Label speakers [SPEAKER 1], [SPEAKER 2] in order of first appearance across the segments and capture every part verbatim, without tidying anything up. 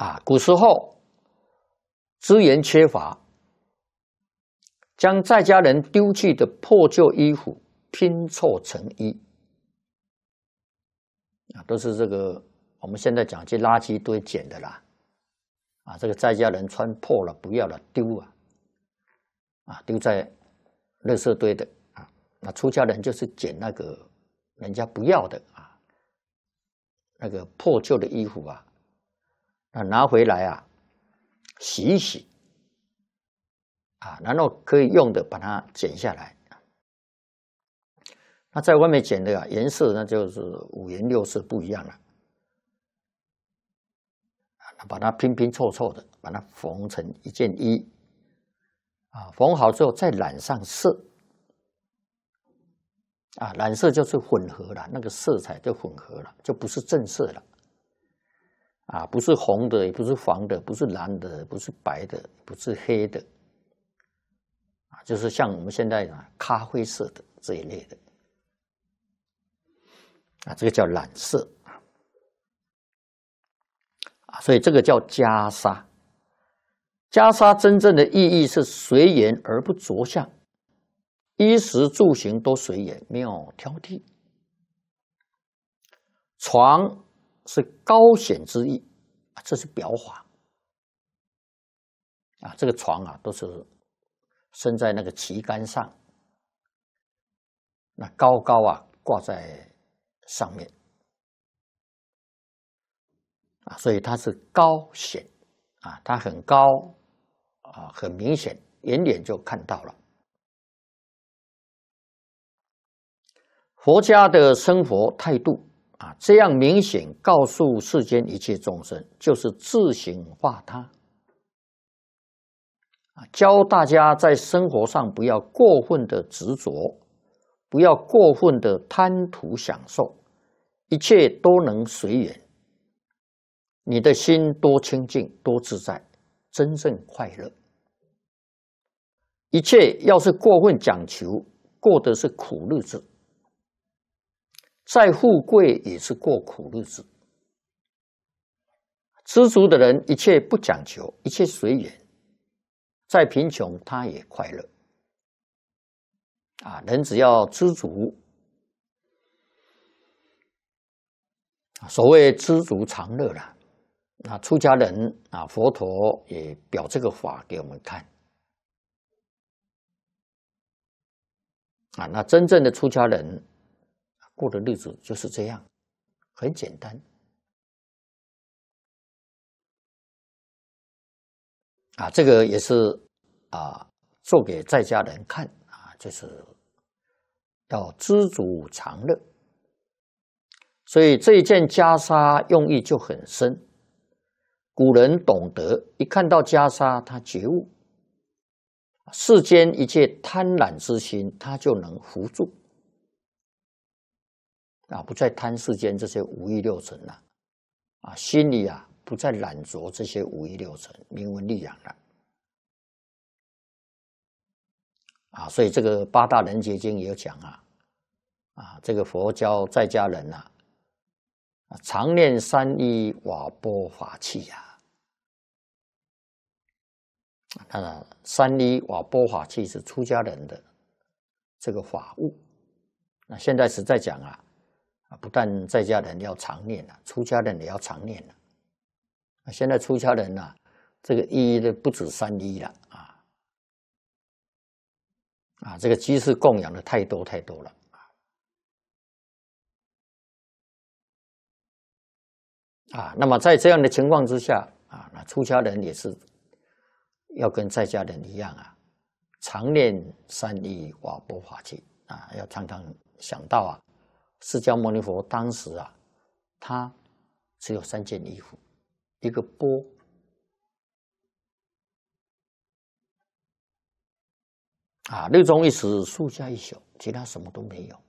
[SPEAKER 1] 啊，古时候资源缺乏，将在家人丢弃的破旧衣服拼凑成衣，啊，都是这个我们现在讲去垃圾堆捡的啦。啊，这个在家人穿破了不要了丢啊，啊丢在垃圾堆的啊。那出家人就是捡那个人家不要的啊，那个破旧的衣服啊，那拿回来啊洗一洗啊，然后可以用的把它剪下来。那在外面剪的啊，颜色那就是五颜六色不一样了。把它拼拼凑凑的，把它缝成一件衣，啊，缝好之后再染上色，啊，染色就是混合了，那个色彩就混合了，就不是正色了，啊，不是红的，也不是黄的，不是蓝的，不是白的，不是黑的，啊，就是像我们现在啊咖啡色的这一类的，啊，这个叫染色。所以这个叫袈裟。袈裟真正的意义是随缘而不着相，衣食住行都随缘，没有挑剔。床是高显之意，这是表法啊。这个床啊，都是伸在那个旗杆上，那高高啊挂在上面。啊，所以它是高显啊，它很高啊，很明显，远远就看到了。佛家的生活态度啊，这样明显告诉世间一切众生，就是自行化他啊，教大家在生活上不要过分的执着，不要过分的贪图享受，一切都能随缘。你的心多清净，多自在，真正快乐。一切要是过分讲求，过的是苦日子。再富贵也是过苦日子。知足的人，一切不讲求，一切随缘。再贫穷，他也快乐。啊，人只要知足，所谓知足常乐啦。那出家人啊，佛陀也表这个法给我们看啊。那真正的出家人过的日子就是这样，很简单啊。这个也是啊，做给在家人看啊，就是要知足常乐。所以这一件袈裟用意就很深。古人懂得，一看到袈裟，他觉悟，世间一切贪婪之心，他就能伏住，啊，不再贪世间这些五欲六尘了，啊，心里啊不再染着这些五欲六尘、名闻利养了，啊，所以这个八大人觉经也有讲啊，啊，这个佛教在家人呐、啊，常念三依瓦钵法器呀、啊。那三依瓦钵法器是出家人的这个法物。那现在实在讲啊，不但在家人要常念了，出家人也要常念了。那现在出家人啊，这个依的不止三依了啊，啊，这个居士供养的太多太多了啊。那么在这样的情况之下啊，那出家人也是要跟在家人一样啊，常念三依瓦钵法器啊，要常常想到啊，释迦牟尼佛当时啊，他只有三件衣服，一个钵，啊，六中一时，树下一宿，其他什么都没有。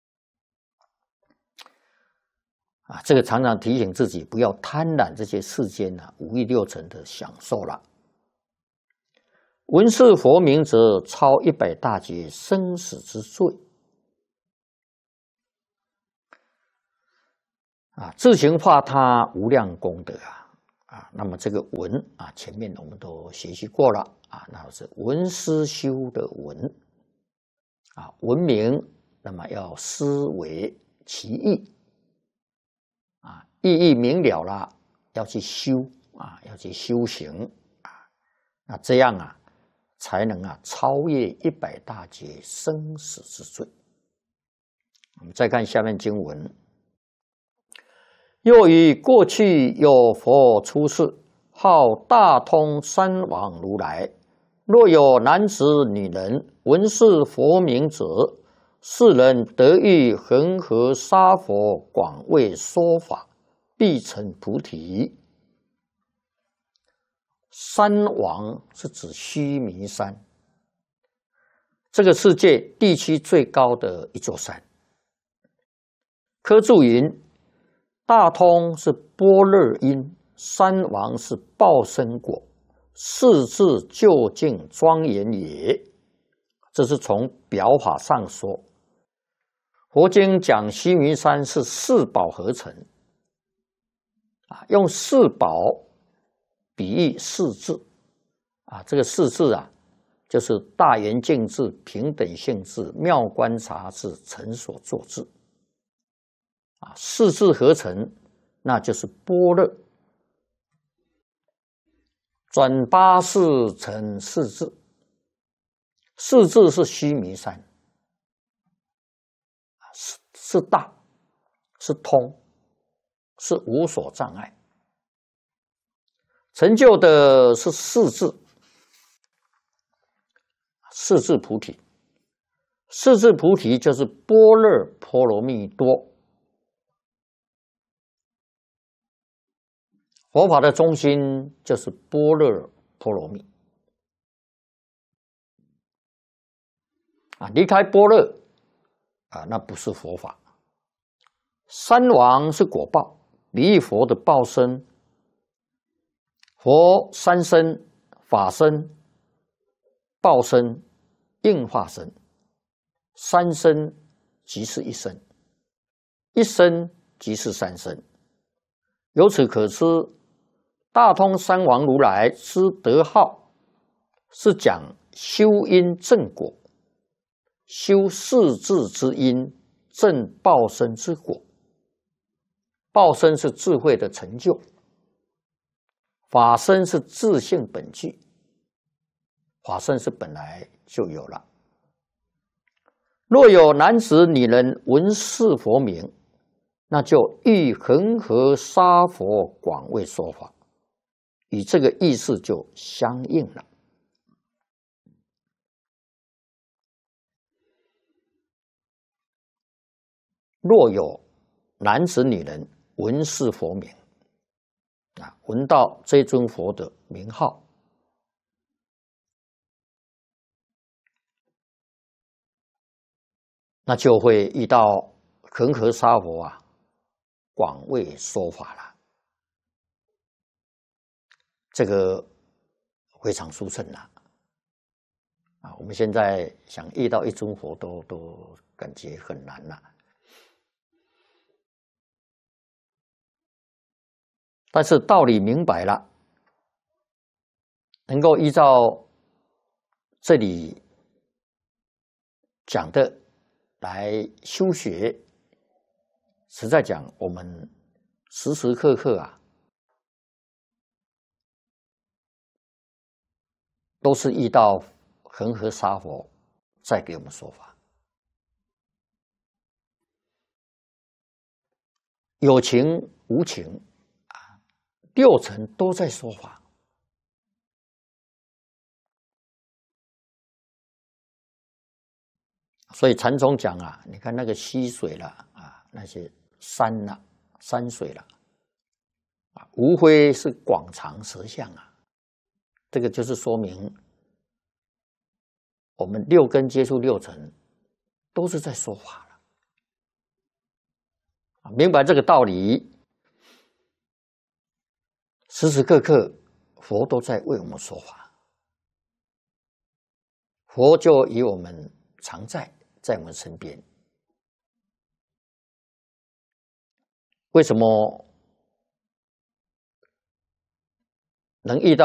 [SPEAKER 1] 啊，这个常常提醒自己不要贪婪这些世间啊五欲六尘的享受了。闻是佛名者，超一百大劫生死之罪。啊，自行化他无量功德啊！ 啊，那么这个闻啊，前面我们都学习过了啊，那是闻思修的闻啊，闻名，那么要思维其意啊，意义明了了，要去修啊，要去修行啊，那这样啊，才能啊超越一百大劫生死之罪。我们再看下面经文。又于过去有佛出世，号大通三王如来。若有男子女人闻是佛名者，是人得遇恒河沙佛广为说法，必成菩提。三王是指须弥山，这个世界地区最高的一座山。科注云：大通是般若因，三王是报身果，四字究竟庄严也。这是从表法上说。佛经讲须弥山是四宝合成，啊，用四宝比喻四智，啊，这个四智啊，就是大圆净智、平等性智、妙观察智、成所作智。啊，四智合成，那就是般若。转八识成四智，四智是须弥山，是是大，是通，是无所障碍。成就的是四智，四智菩提。四智菩提就是般若波罗蜜多。佛法的中心就是般若波罗蜜啊，离开般若啊，那不是佛法。三王是果报，比喻佛的报身。佛三身：法身、报身、应化身。三身即是一身，一身即是三身。由此可知，大通三王如来之德号，是讲修因正果，修四智之因，正报身之果。报身是智慧的成就，法身是自性本具，法身是本来就有了。若有男子女人闻是佛名，那就欲恒河沙佛广为说法，与这个意思就相应了。若有男子女人闻是佛名，啊，闻到这尊佛的名号，那就会遇到恒河沙佛啊，广为说法了。这个非常殊胜了啊！我们现在想遇到一尊佛都都感觉很难了。但是道理明白了，能够依照这里讲的来修学，实在讲，我们时时刻刻啊，都是遇到恒河沙佛在给我们说法，有情无情啊，六尘都在说法。所以禅宗讲啊，你看那个溪水啦，啊，那些山啦、山水啦，啊，无非是广长实相啊。这个就是说明，我们六根接触六尘，都是在说法了。明白这个道理，时时刻刻佛都在为我们说法，佛就与我们常在。在我们身边，为什么能遇到